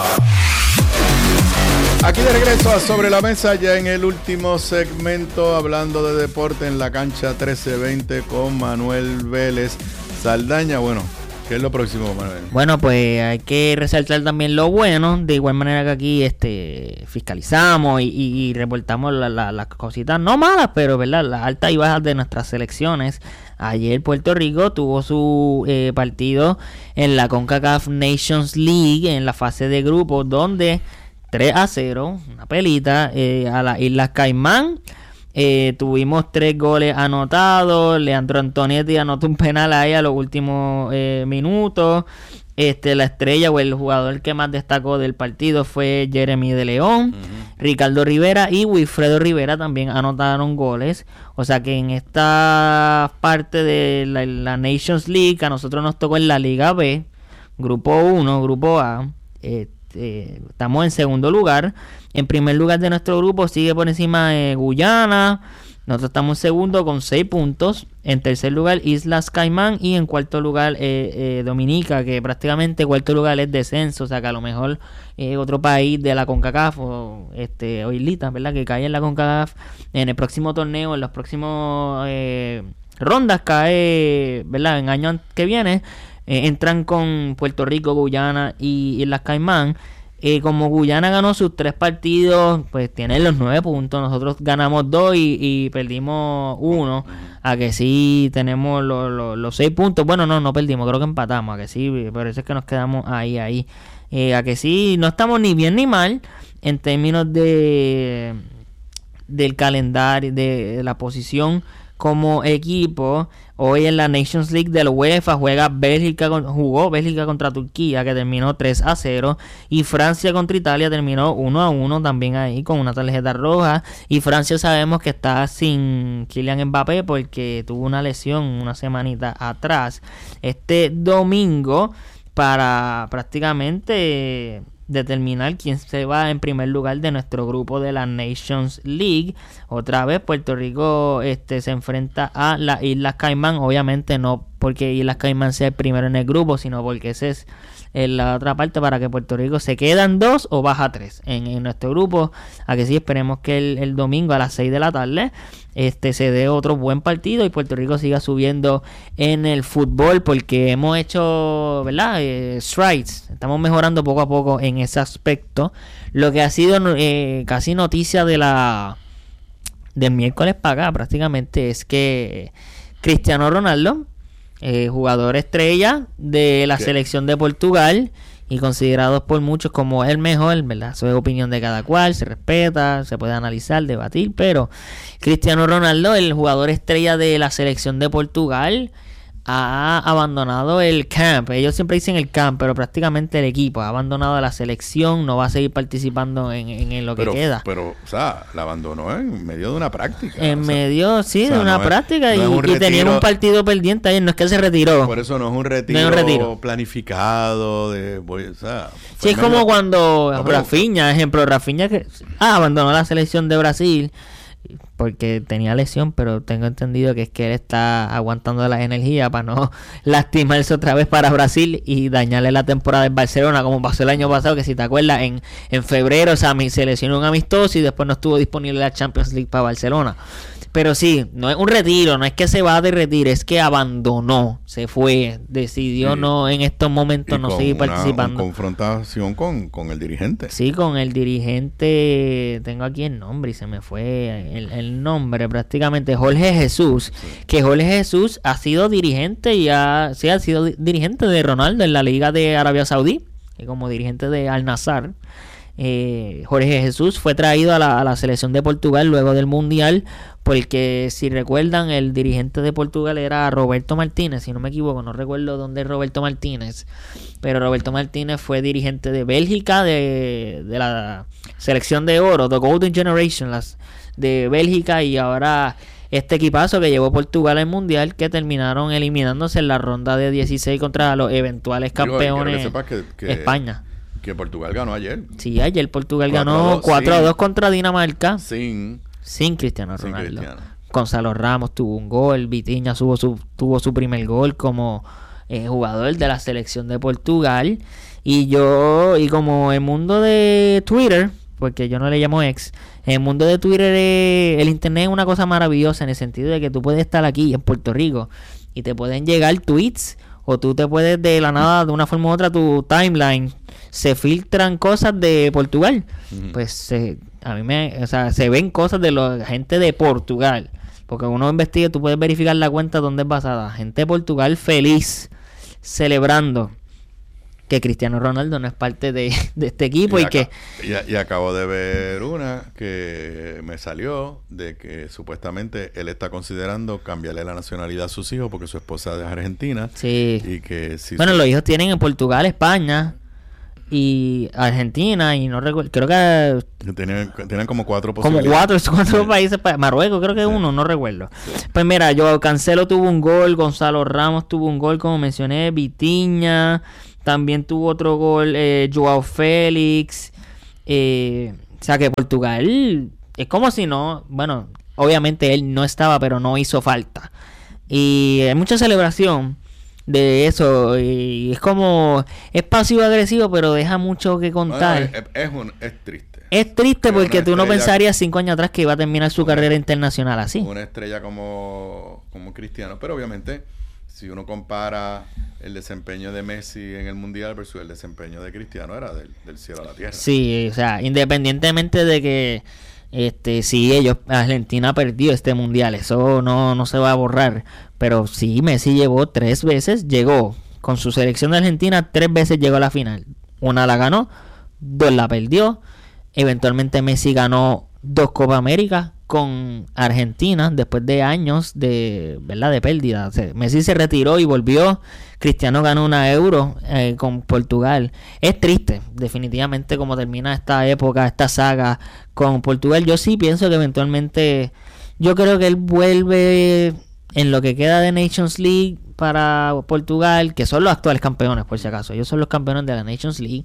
Aquí de regreso a Sobre la Mesa, ya en el último segmento, hablando de deporte en la cancha trece veinte con Manuel Vélez Saldaña. Bueno, ¿qué es lo próximo, Manuel? Bueno, pues hay que resaltar también lo bueno, de igual manera que aquí este fiscalizamos y, y, y reportamos la, la, las cositas no malas, pero verdad, las altas y bajas de nuestras selecciones. Ayer Puerto Rico tuvo su eh, partido en la CONCACAF Nations League en la fase de grupos, donde tres a cero, una pelita, eh, a las Islas Caimán. Eh, tuvimos tres goles anotados. Leandro Antonietti anotó un penal ahí a los últimos eh, minutos. Este, la estrella o el jugador que más destacó del partido fue Jeremy de León. Uh-huh. Ricardo Rivera y Wilfredo Rivera también anotaron goles. O sea que en esta parte de la, la Nations League, a nosotros nos tocó en la Liga B, Grupo uno, Grupo A. Eh, eh, estamos en segundo lugar. En primer lugar de nuestro grupo sigue por encima de Guyana. Nosotros estamos en segundo con seis puntos. En tercer lugar, Islas Caimán. Y en cuarto lugar, eh, eh, Dominica, que prácticamente cuarto lugar es descenso. O sea, que a lo mejor eh, otro país de la CONCACAF o, este, o islitas, ¿verdad? Que cae en la CONCACAF. En el próximo torneo, en los próximos eh, rondas, cae, ¿verdad? En año que viene, eh, entran con Puerto Rico, Guyana y Islas Caimán. Eh, como Guyana ganó sus tres partidos, pues tienen los nueve puntos. Nosotros ganamos dos y, y perdimos uno. A que sí tenemos lo, lo, los seis puntos. Bueno, no, no perdimos, creo que empatamos. A que sí, por eso es que nos quedamos ahí, ahí. Eh, a que sí, no estamos ni bien ni mal en términos de del calendario, de la posición como equipo. Hoy en la Nations League de la UEFA juega Bélgica, jugó Bélgica contra Turquía, que terminó tres a cero, y Francia contra Italia terminó uno a uno, también ahí con una tarjeta roja. Y Francia sabemos que está sin Kylian Mbappé porque tuvo una lesión una semanita atrás. Este domingo, para prácticamente determinar quién se va en primer lugar de nuestro grupo de la Nations League. Otra vez Puerto Rico este se enfrenta a las Islas Caimán, obviamente no porque Islas Caimán sea el primero en el grupo, sino porque ese es en la otra parte para que Puerto Rico se queda en dos o baja tres en, en nuestro grupo. A que sí, esperemos que el, el domingo a las seis de la tarde este se dé otro buen partido y Puerto Rico siga subiendo en el fútbol, porque hemos hecho, ¿verdad? Eh, strides, estamos mejorando poco a poco en ese aspecto. Lo que ha sido eh, casi noticia de la del miércoles para acá prácticamente es que Cristiano Ronaldo, Eh, jugador estrella de la ¿Qué? selección de Portugal y considerados por muchos como el mejor, ¿verdad? Eso es opinión de cada cual, se respeta, se puede analizar, debatir, pero Cristiano Ronaldo, el jugador estrella de la selección de Portugal, ha abandonado el camp. Ellos siempre dicen el camp, pero prácticamente el equipo ha abandonado la selección, no va a seguir participando en, en, en lo pero, que queda. Pero, o sea, la abandonó en medio de una práctica. En o sea, medio, sí, o sea, de una no práctica es, no y, es un y tenían un partido pendiente ahí, no es que se retiró. Por eso no es un retiro, no es un retiro. planificado. De, o sea, sí, es como cuando no, Rafinha, ejemplo, Rafinha que ah, abandonó la selección de Brasil porque tenía lesión, pero tengo entendido que es que él está aguantando las energías para no lastimarse otra vez para Brasil y dañarle la temporada en Barcelona, como pasó el año pasado, que si te acuerdas, en, en febrero, o sea, se lesionó un amistoso y después no estuvo disponible la Champions League para Barcelona. Pero sí, no es un retiro, no es que se va de retiro, es que abandonó, se fue, decidió sí. no en estos momentos no seguir una, participando. Una confrontación con, con el dirigente. Sí, con el dirigente, tengo aquí el nombre y se me fue el, el nombre prácticamente, Jorge Jesús, sí. que Jorge Jesús ha sido dirigente y ha, sí, ha sido dirigente de Ronaldo en la Liga de Arabia Saudí, y como dirigente de Al Nassr. Eh, Jorge Jesús fue traído a la, a la selección de Portugal luego del Mundial, porque si recuerdan el dirigente de Portugal era Roberto Martínez, si no me equivoco, no recuerdo dónde es Roberto Martínez, pero Roberto Martínez fue dirigente de Bélgica, de, de la selección de oro, The Golden Generation, las de Bélgica, y ahora este equipazo que llevó Portugal al Mundial, que terminaron eliminándose en la ronda de dieciséis contra los eventuales campeones Digo, que que, España. Que Portugal ganó ayer. Sí, ayer Portugal ganó cuatro a dos contra Dinamarca. Sin, sin Cristiano Ronaldo. Sin Cristiano. Gonzalo Ramos tuvo un gol. Vitinha tuvo su, tuvo su primer gol como eh, jugador de la selección de Portugal. Y yo, y como el mundo de Twitter, porque yo no le llamo ex, el mundo de Twitter, eh, el internet es una cosa maravillosa en el sentido de que tú puedes estar aquí en Puerto Rico y te pueden llegar tweets, o tú te puedes de la nada, de una forma u otra, tu timeline se filtran cosas de Portugal. Uh-huh. Pues eh, a mí me, o sea, se ven cosas de la gente de Portugal, porque uno investiga, tú puedes verificar la cuenta donde es basada. Gente de Portugal feliz, celebrando que Cristiano Ronaldo no es parte de, de este equipo. Y, y acá, que y, y acabo de ver una que me salió de que supuestamente él está considerando cambiarle la nacionalidad a sus hijos porque su esposa es argentina. Sí. Y que si bueno, su... los hijos tienen en Portugal, España y Argentina, y no recuerdo, creo que Tenían, tenían como cuatro como posibilidades. cuatro, cuatro sí. países, Marruecos creo que sí. uno, no recuerdo. Sí. Pues mira, Joao Cancelo tuvo un gol, Gonzalo Ramos tuvo un gol, como mencioné, Vitinha, también tuvo otro gol, eh, Joao Félix, eh, o sea que Portugal es como si no, bueno, obviamente él no estaba, pero no hizo falta. Y hay mucha celebración de eso, y es como, es pasivo-agresivo, pero deja mucho que contar. Bueno, es, es, un, es triste. Es triste es porque tú no pensarías cinco años atrás que iba a terminar su una, carrera internacional así. Una estrella como, como Cristiano, pero obviamente si uno compara el desempeño de Messi en el Mundial versus el desempeño de Cristiano, era del, del cielo a la tierra. Sí, o sea, independientemente de que este si ellos, Argentina perdió este Mundial, eso no, no se va a borrar, pero sí, Messi llevó tres veces, llegó con su selección de Argentina, tres veces llegó a la final. Una la ganó, dos la perdió. Eventualmente Messi ganó dos Copa América con Argentina después de años de, ¿verdad?, de pérdida. O sea, Messi se retiró y volvió. Cristiano ganó una Euro eh, con Portugal. Es triste, definitivamente, como termina esta época, esta saga con Portugal. Yo sí pienso que eventualmente, yo creo que él vuelve en lo que queda de Nations League para Portugal, que son los actuales campeones, por si acaso. Ellos son los campeones de la Nations League.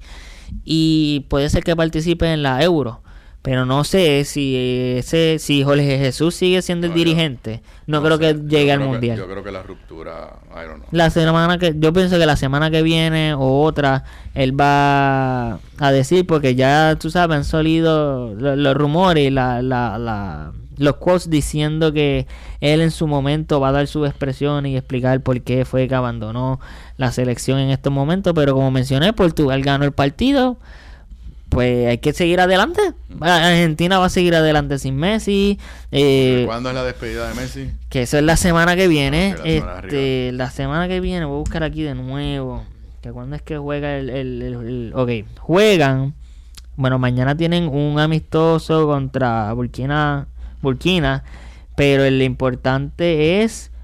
Y puede ser que participe en la Euro, pero no sé si ese si Jorge Jesús sigue siendo el no, dirigente. No, no creo sé, que llegue al mundial. Que, yo creo que la ruptura, I don't know. La semana que yo pienso que la semana que viene o otra él va a decir, porque ya tú sabes han salido los, los rumores y la, la, la los quotes diciendo que él en su momento va a dar sus expresiones y explicar por qué fue que abandonó la selección en estos momentos, pero como mencioné, Portugal ganó el partido, pues hay que seguir adelante. Argentina va a seguir adelante sin Messi. Eh, ¿Cuándo es la despedida de Messi? Que eso es la semana que viene. No, la, semana este, la semana que viene, voy a buscar aquí de nuevo. Que cuándo es que juega el, el, el, el... Ok, juegan. Bueno, mañana tienen un amistoso contra Burkina... Burkina, pero el importante es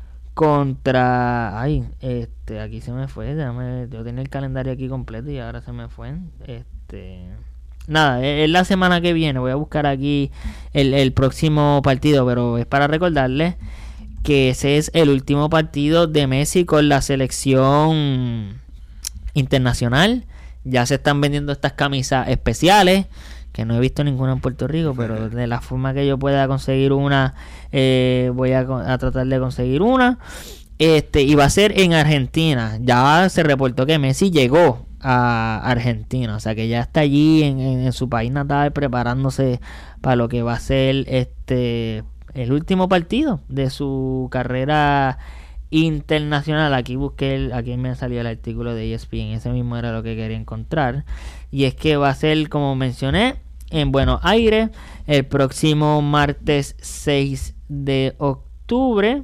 contra, ay, este, aquí se me fue, déjame, yo tenía el calendario aquí completo y ahora se me fue, este, nada, es, es la semana que viene, voy a buscar aquí el, el próximo partido, pero es para recordarles que ese es el último partido de Messi con la selección internacional. Ya se están vendiendo estas camisas especiales, que no he visto ninguna en Puerto Rico, pero de la forma que yo pueda conseguir una, eh, voy a, a tratar de conseguir una. Este, y va a ser en Argentina. Ya se reportó que Messi llegó a Argentina, o sea que ya está allí en, en, en su país natal preparándose para lo que va a ser este el último partido de su carrera internacional. Aquí busqué, el, aquí me salió el artículo de E S P N, ese mismo era lo que quería encontrar, y es que va a ser, como mencioné, en Buenos Aires el próximo martes seis de octubre.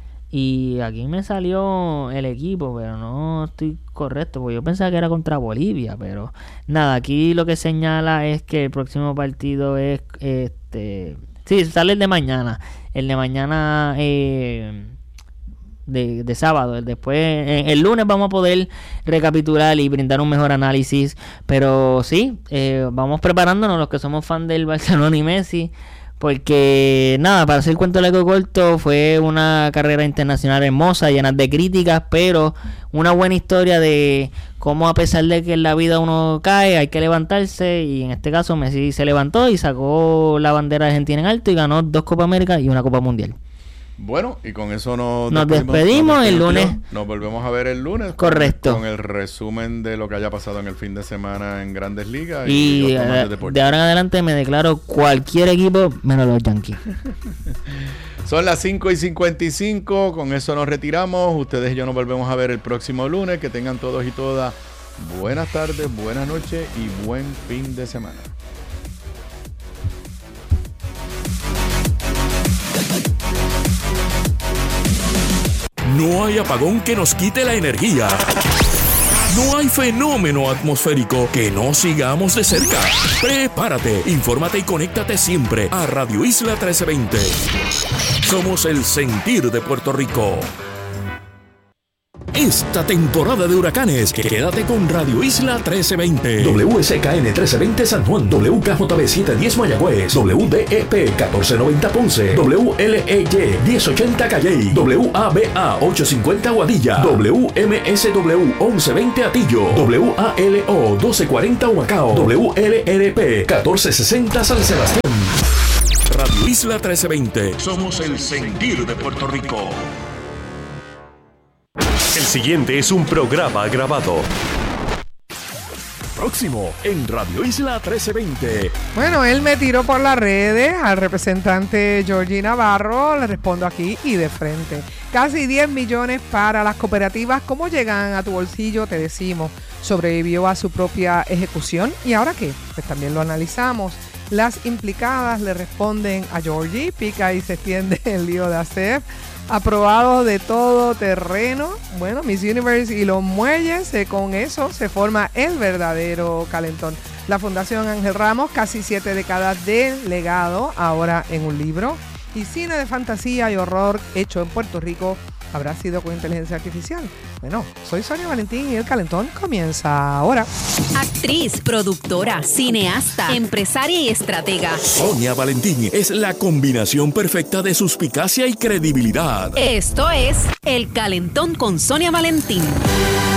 Y aquí me salió el equipo, pero no estoy correcto, porque yo pensaba que era contra Bolivia, pero nada, aquí lo que señala es que el próximo partido es, este, sí, sale el de mañana, el de mañana eh, de, de sábado, después, eh, el lunes vamos a poder recapitular y brindar un mejor análisis, pero sí, eh, vamos preparándonos los que somos fan del Barcelona y Messi. Porque nada, para hacer cuento largo corto, fue una carrera internacional hermosa, llena de críticas, pero una buena historia de cómo, a pesar de que en la vida uno cae, hay que levantarse. Y en este caso Messi se levantó y sacó la bandera argentina en alto y ganó dos Copa América y una Copa Mundial. Bueno, y con eso nos, nos despedimos, despedimos nos el lunes. Nos volvemos a ver el lunes. Correcto. Con, con el resumen de lo que haya pasado en el fin de semana en Grandes Ligas. Y, y uh, de, de ahora en adelante me declaro cualquier equipo menos los Yankees. Son las cinco y cincuenta y cinco. Con eso nos retiramos. Ustedes y yo nos volvemos a ver el próximo lunes. Que tengan todos y todas buenas tardes, buenas noches y buen fin de semana. No hay apagón que nos quite la energía. No hay fenómeno atmosférico que no sigamos de cerca. Prepárate, infórmate y conéctate siempre a Radio Isla trece veinte. Somos el sentir de Puerto Rico. Esta temporada de huracanes, quédate con Radio Isla trece veinte. W S K N trece veinte San Juan, W K J B setecientos diez Mayagüez, W D E P catorce noventa Ponce, W L E Y diez ochenta Calley, W A B A ochocientos cincuenta Guadilla, W M S W once veinte Atillo, W A L O doce cuarenta Humacao, W L R P catorce sesenta San Sebastián. Radio Isla trece veinte. Somos el sentir de Puerto Rico. El siguiente es un programa grabado. Próximo en Radio Isla trece veinte. Bueno, él me tiró por las redes al representante Georgie Navarro. Le respondo aquí y de frente. Casi diez millones para las cooperativas. ¿Cómo llegan a tu bolsillo? Te decimos. Sobrevivió a su propia ejecución. ¿Y ahora qué? Pues también lo analizamos. Las implicadas le responden a Georgie. Pica y se extiende el lío de A S E F. Aprobado de todo terreno. Bueno, Miss Universe y los muelles, eh, con eso se forma el verdadero calentón. La Fundación Ángel Ramos, casi siete décadas de legado, ahora en un libro. Y cine de fantasía y horror hecho en Puerto Rico, ¿habrá sido con inteligencia artificial? Bueno, soy Sonia Valentín y el calentón comienza ahora. Actriz, productora, cineasta, empresaria y estratega. Sonia Valentín es la combinación perfecta de suspicacia y credibilidad. Esto es El Calentón con Sonia Valentín.